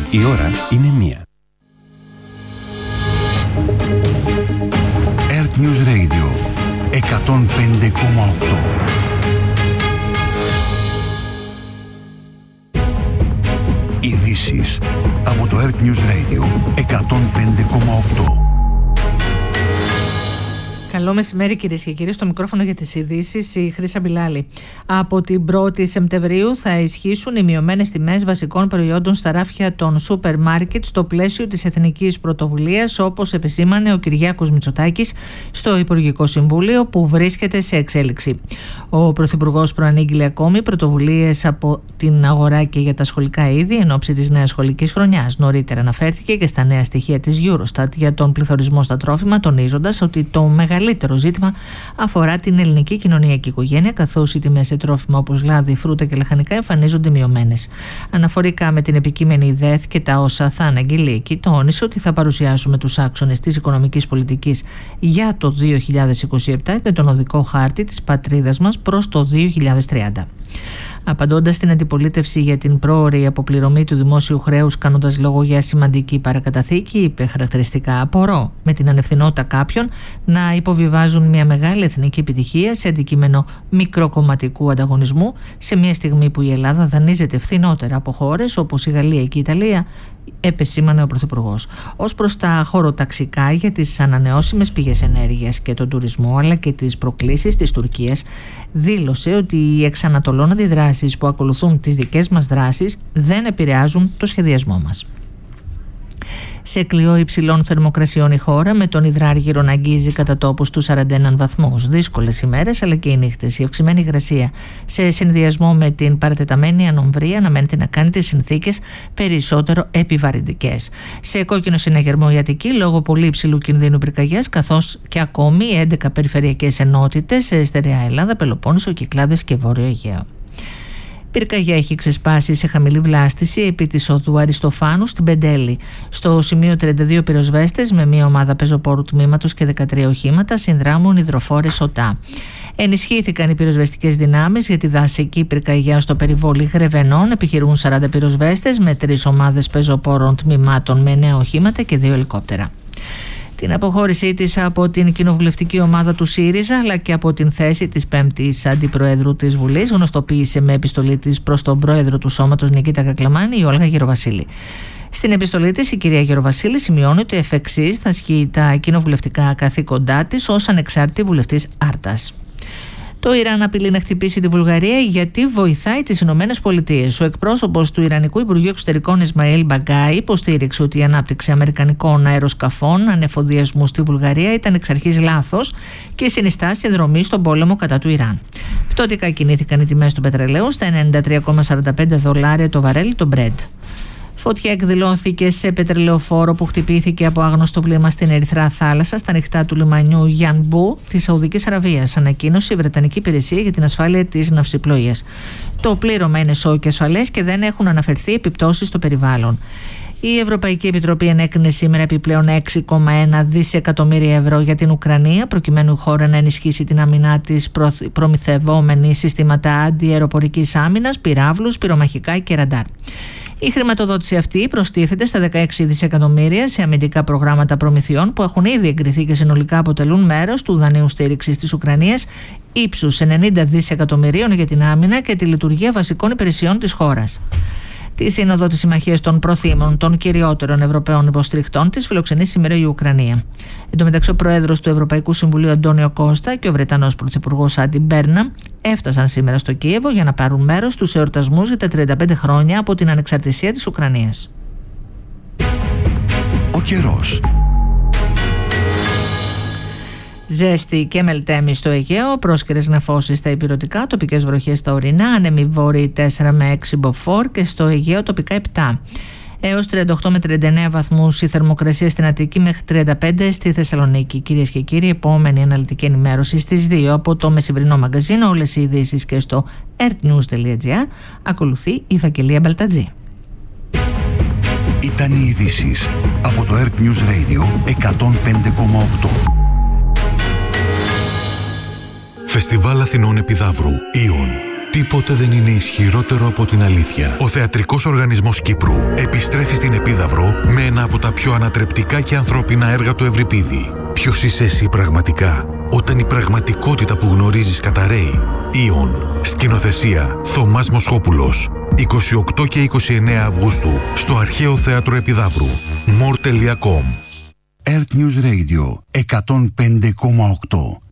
Η ώρα είναι 1. Earth News Radio 105,8. Ειδήσεις από το Earth News Radio 105,8. Καλό μεσημέρι, κυρίες και κύριοι. Στο μικρόφωνο για τις ειδήσεις η Χρύσα Μπιλάλη. Από την 1η Σεπτεμβρίου θα ισχύσουν οι μειωμένες τιμές βασικών προϊόντων στα ράφια των σούπερ μάρκετ στο πλαίσιο της Εθνικής Πρωτοβουλίας, όπως επεσήμανε ο Κυριάκος Μητσοτάκης στο Υπουργικό Συμβούλιο, που βρίσκεται σε εξέλιξη. Ο Πρωθυπουργός προανήγγειλε ακόμη πρωτοβουλίες από την αγορά και για τα σχολικά είδη εν ώψη της νέας σχολικής χρονιάς. Νωρίτερα αναφέρθηκε και στα νέα στοιχεία της Eurostat για τον πληθωρισμό στα τρόφιμα, τονίζοντας ότι το μεγαλύτερο ζήτημα αφορά την ελληνική κοινωνία και οικογένεια, καθώς οι τιμές σε τρόφιμα όπως λάδι, φρούτα και λαχανικά εμφανίζονται μειωμένες. Αναφορικά με την επικείμενη ΔΕΘ και τα όσα θα αναγγείλει εκεί, τόνισε ότι θα παρουσιάσουμε τους άξονες της οικονομικής πολιτικής για το 2027 και τον οδικό χάρτη της πατρίδας μας προς το 2030. Απαντώντας στην αντιπολίτευση για την πρόωρη αποπληρωμή του δημόσιου χρέους, κάνοντας λόγο για σημαντική παρακαταθήκη, είπε χαρακτηριστικά: «Απορώ με την ανευθυνότητα κάποιων να υποβιβάζουν μια μεγάλη εθνική επιτυχία σε αντικείμενο μικροκομματικού ανταγωνισμού, σε μια στιγμή που η Ελλάδα δανείζεται φθηνότερα από χώρες όπως η Γαλλία και η Ιταλία», επεσήμανε ο Πρωθυπουργός. Ως προς τα χωροταξικά για τις ανανεώσιμες πηγές ενέργειας και τον τουρισμό, αλλά και τις προκλήσεις της Τουρκίας, δήλωσε ότι οι εξανατολών αντιδράσεις που ακολουθούν τις δικές μας δράσεις δεν επηρεάζουν το σχεδιασμό μας. Σε κλειό υψηλών θερμοκρασιών η χώρα, με τον υδράργυρο να αγγίζει κατά τόπους τους 41 βαθμούς. Δύσκολες ημέρες αλλά και οι νύχτες. Η αυξημένη υγρασία σε συνδυασμό με την παρατεταμένη ανομβρία αναμένεται να κάνει τις συνθήκες περισσότερο επιβαρυντικές. Σε κόκκινο συναγερμό η Αττική λόγω πολύ υψηλού κινδύνου πυρκαγιάς, καθώς και ακόμη 11 περιφερειακές ενότητες σε στερεά Ελλάδα, Πελοπόννησο, Κυκλάδες και Βόρειο Αιγαίο. Πυρκαγιά έχει ξεσπάσει σε χαμηλή βλάστηση επί της οδού Αριστοφάνου στην Πεντέλη. Στο σημείο 32 πυροσβέστες με μια ομάδα πεζοπόρου τμήματος και 13 οχήματα συνδράμουν υδροφόρες ΟΤΑ. Ενισχύθηκαν οι πυροσβεστικές δυνάμεις για τη δασική πυρκαγιά στο περιβόλι Γρεβενών. Επιχειρούν 40 πυροσβέστες με 3 ομάδες πεζοπόρων τμήματων με 9 οχήματα και 2 ελικόπτερα. Την αποχώρησή της από την κοινοβουλευτική ομάδα του ΣΥΡΙΖΑ αλλά και από την θέση της 5ης Αντιπροέδρου της Βουλής γνωστοποίησε με επιστολή της προς τον Πρόεδρο του Σώματος Νικήτα Κακλαμάνη η Όλγα Γεροβασίλη. Στην επιστολή της η κυρία Γεροβασίλη σημειώνει ότι εφ' εξής θα ασκεί τα κοινοβουλευτικά καθήκοντά της ως ανεξάρτητη βουλευτής Άρτας. Το Ιράν απειλεί να χτυπήσει τη Βουλγαρία γιατί βοηθάει τις Ηνωμένες Πολιτείες. Ο εκπρόσωπος του Ιρανικού Υπουργείου Εξωτερικών Ισμαήλ Μπαγκάι υποστήριξε ότι η ανάπτυξη αμερικανικών αεροσκαφών ανεφοδιασμού στη Βουλγαρία ήταν εξ αρχής λάθος και συνιστά συνδρομή στον πόλεμο κατά του Ιράν. Πτωτικά κινήθηκαν οι τιμές του πετρελαίου στα $93,45 το βαρέλι το Brent. Φωτιά εκδηλώθηκε σε πετρελαιοφόρο που χτυπήθηκε από άγνωστο πλήμα στην Ερυθρά Θάλασσα, στα νυχτά του λιμανιού Γιανμπού της Σαουδικής Αραβίας, ανακοίνωσε η Βρετανική Υπηρεσία για την Ασφάλεια της Ναυσιπλοείας. Το πλήρωμα είναι σώο και ασφαλές και δεν έχουν αναφερθεί επιπτώσεις στο περιβάλλον. Η Ευρωπαϊκή Επιτροπή ενέκρινε σήμερα επιπλέον 6,1 δισεκατομμύρια ευρώ για την Ουκρανία, προκειμένου η χώρα να ενισχύσει την άμυνά της προμηθευόμενη συστήματα αντιαεροπορικής άμυνας, πυράβλους, πυρομαχικά και ραντάρ. Η χρηματοδότηση αυτή προστίθεται στα 16 δισεκατομμύρια σε αμυντικά προγράμματα προμηθειών που έχουν ήδη εγκριθεί και συνολικά αποτελούν μέρος του δανείου στήριξης της Ουκρανίας ύψους 90 δισεκατομμυρίων για την άμυνα και τη λειτουργία βασικών υπηρεσιών της χώρας. Τη Σύνοδο της Συμμαχίας των Προθήμων των κυριότερων Ευρωπαίων υποστηριχτών της φιλοξενεί σήμερα η Ουκρανία. Εν τω μεταξύ, ο Πρόεδρος του Ευρωπαϊκού Συμβουλίου Αντώνιο Κώστα και ο Βρετανός Πρωθυπουργός Άντι Μπέρναμ έφτασαν σήμερα στο Κίεβο για να πάρουν μέρος στους εορτασμούς για τα 35 χρόνια από την ανεξαρτησία της Ουκρανίας. Ο καιρός. Ζέστη και μελτέμι στο Αιγαίο, πρόσκαιρες νεφώσεις στα ηπειρωτικά, τοπικές βροχές στα ορεινά, άνεμοι βόρειοι 4 με 6 μποφόρ και στο Αιγαίο τοπικά 7. Έως 38 με 39 βαθμούς η θερμοκρασία στην Αττική, μέχρι 35 στη Θεσσαλονίκη. Κυρίες και κύριοι, επόμενη αναλυτική ενημέρωση στις 2 από το μεσημβρινό μαγκαζίνο. Όλες οι ειδήσεις και στο earthnews.gr. Ακολουθεί η Βαγγελία Μπαλτατζή. Ήταν οι ειδήσεις από το Earth News Radio 105,8. Φεστιβάλ Αθηνών Επιδαύρου Ιων. Τίποτε δεν είναι ισχυρότερο από την αλήθεια. Ο Θεατρικός Οργανισμός Κύπρου επιστρέφει στην Επίδαυρο με ένα από τα πιο ανατρεπτικά και ανθρώπινα έργα του Ευρυπίδη. Ποιος είσαι εσύ πραγματικά, όταν η πραγματικότητα που γνωρίζεις καταρρέει? Ιον. Σκηνοθεσία Θωμάς Μοσχόπουλος. 28 και 29 Αυγούστου στο Αρχαίο Θέατρο Επιδαύρου. more.com. Earth News Radio 105,8.